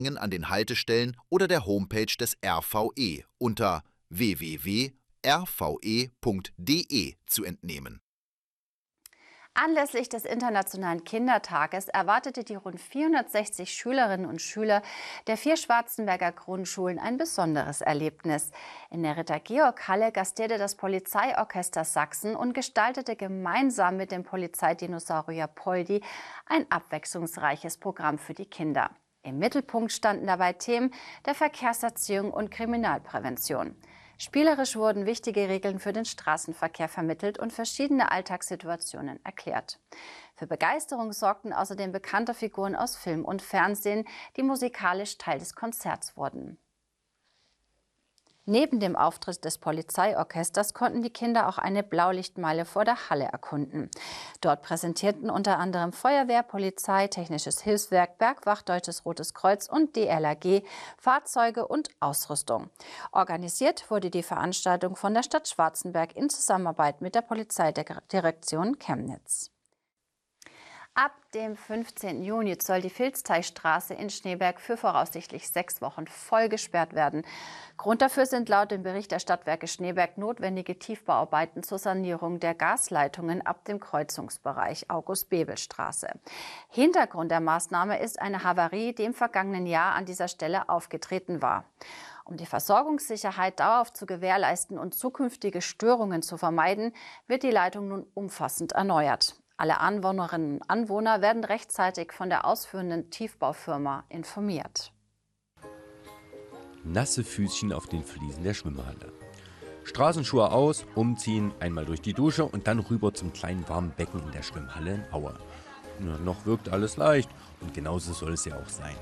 an den Haltestellen oder der Homepage des RVE unter www.rve.de zu entnehmen. Anlässlich des Internationalen Kindertages erwartete die rund 460 Schülerinnen und Schüler der 4 Schwarzenberger Grundschulen ein besonderes Erlebnis. In der Ritter-Georg-Halle gastierte das Polizeiorchester Sachsen und gestaltete gemeinsam mit dem Polizeidinosaurier Poldi ein abwechslungsreiches Programm für die Kinder. Im Mittelpunkt standen dabei Themen der Verkehrserziehung und Kriminalprävention. Spielerisch wurden wichtige Regeln für den Straßenverkehr vermittelt und verschiedene Alltagssituationen erklärt. Für Begeisterung sorgten außerdem bekannte Figuren aus Film und Fernsehen, die musikalisch Teil des Konzerts wurden. Neben dem Auftritt des Polizeiorchesters konnten die Kinder auch eine Blaulichtmeile vor der Halle erkunden. Dort präsentierten unter anderem Feuerwehr, Polizei, Technisches Hilfswerk, Bergwacht, Deutsches Rotes Kreuz und DLRG Fahrzeuge und Ausrüstung. Organisiert wurde die Veranstaltung von der Stadt Schwarzenberg in Zusammenarbeit mit der Polizeidirektion Chemnitz. Ab dem 15. Juni soll die Filzteichstraße in Schneeberg für voraussichtlich 6 Wochen voll gesperrt werden. Grund dafür sind laut dem Bericht der Stadtwerke Schneeberg notwendige Tiefbauarbeiten zur Sanierung der Gasleitungen ab dem Kreuzungsbereich August-Bebel-Straße. Hintergrund der Maßnahme ist eine Havarie, die im vergangenen Jahr an dieser Stelle aufgetreten war. Um die Versorgungssicherheit dauerhaft zu gewährleisten und zukünftige Störungen zu vermeiden, wird die Leitung nun umfassend erneuert. Alle Anwohnerinnen und Anwohner werden rechtzeitig von der ausführenden Tiefbaufirma informiert. Nasse Füßchen auf den Fliesen der Schwimmhalle. Straßenschuhe aus, umziehen, einmal durch die Dusche und dann rüber zum kleinen warmen Becken in der Schwimmhalle in Aue. Na, noch wirkt alles leicht und genauso soll es ja auch sein.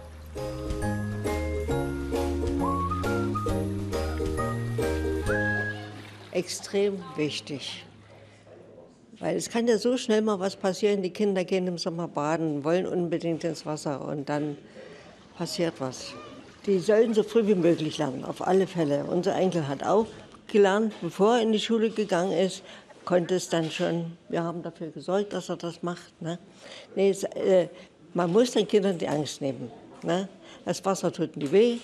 Extrem wichtig. Weil es kann ja so schnell mal was passieren, die Kinder gehen im Sommer baden, wollen unbedingt ins Wasser und dann passiert was. Die sollen so früh wie möglich lernen, auf alle Fälle. Unser Enkel hat auch gelernt, bevor er in die Schule gegangen ist, konnte es dann schon, wir haben dafür gesorgt, dass er das macht. Ne? Man muss den Kindern die Angst nehmen. Ne? Das Wasser tut nie weh.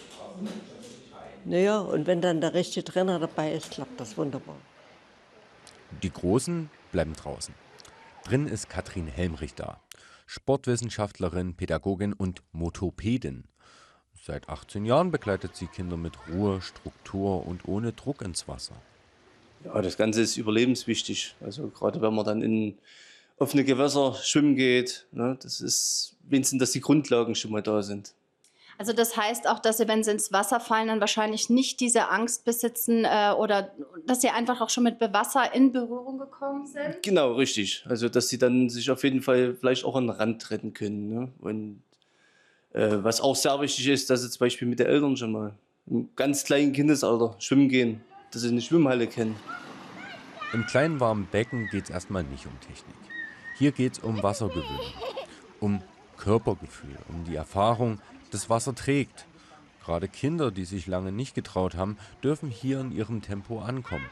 Naja, und wenn dann der richtige Trainer dabei ist, klappt das wunderbar. Die Großen bleiben draußen. Drin ist Katrin Helmrich da. Sportwissenschaftlerin, Pädagogin und Motopädin. Seit 18 Jahren begleitet sie Kinder mit Ruhe, Struktur und ohne Druck ins Wasser. Ja, das Ganze ist überlebenswichtig. Also gerade wenn man dann in offene Gewässer schwimmen geht, ne, das ist wenigstens, dass die Grundlagen schon mal da sind. Also das heißt auch, dass Sie, wenn Sie ins Wasser fallen, dann wahrscheinlich nicht diese Angst besitzen oder dass Sie einfach auch schon mit Wasser in Berührung gekommen sind? Genau, richtig. Also dass Sie dann sich auf jeden Fall vielleicht auch an den Rand retten können. Ne? Und was auch sehr wichtig ist, dass Sie zum Beispiel mit den Eltern schon mal im ganz kleinen Kindesalter schwimmen gehen, dass Sie eine Schwimmhalle kennen. Im kleinen warmen Becken geht es erstmal nicht um Technik. Hier geht es um Wassergewöhnung, um Körpergefühl, um die Erfahrung, das Wasser trägt. Gerade Kinder, die sich lange nicht getraut haben, dürfen hier in ihrem Tempo ankommen.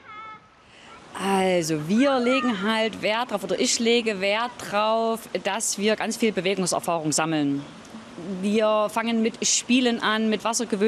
Also wir legen halt Wert drauf, oder ich lege Wert drauf, dass wir ganz viel Bewegungserfahrung sammeln. Wir fangen mit Spielen an, mit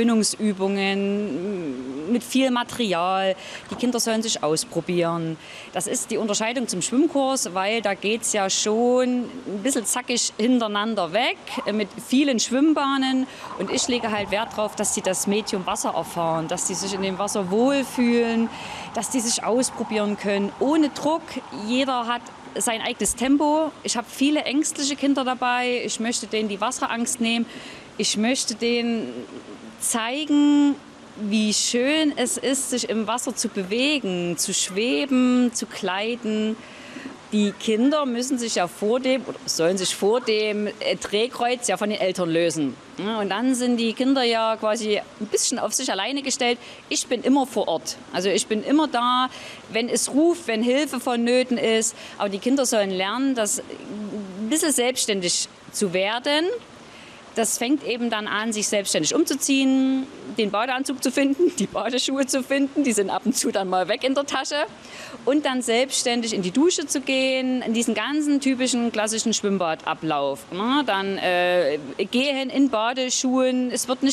Wassergewöhnungsübungen, mit viel Material. Die Kinder sollen sich ausprobieren. Das ist die Unterscheidung zum Schwimmkurs, weil da geht es ja schon ein bisschen zackig hintereinander weg mit vielen Schwimmbahnen. Und ich lege halt Wert darauf, dass sie das Medium Wasser erfahren, dass sie sich in dem Wasser wohlfühlen, dass die sich ausprobieren können, ohne Druck. Jeder hat sein eigenes Tempo. Ich habe viele ängstliche Kinder dabei. Ich möchte denen die Wasserangst nehmen. Ich möchte denen zeigen, wie schön es ist, sich im Wasser zu bewegen, zu schweben, zu gleiten. Die Kinder müssen sich ja sollen sich vor dem Drehkreuz ja von den Eltern lösen. Und dann sind die Kinder ja quasi ein bisschen auf sich alleine gestellt. Ich bin immer vor Ort. Also ich bin immer da, wenn es ruft, wenn Hilfe vonnöten ist. Aber die Kinder sollen lernen, das ein bisschen selbstständig zu werden. Das fängt eben dann an, sich selbstständig umzuziehen, den Badeanzug zu finden, die Badeschuhe zu finden, die sind ab und zu dann mal weg in der Tasche. Und dann selbstständig in die Dusche zu gehen, in diesen ganzen typischen klassischen Schwimmbadablauf. Dann gehen in Badeschuhen, es wird nicht